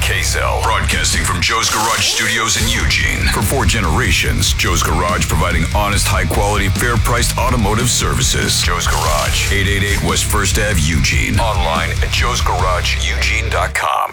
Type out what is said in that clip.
KSL. Broadcasting from Joe's Garage Studios in Eugene. For 4 generations, Joe's Garage providing honest, high-quality, fair-priced automotive services. Joe's Garage, 888 West 1st Ave, Eugene. Online at joesgarageeugene.com.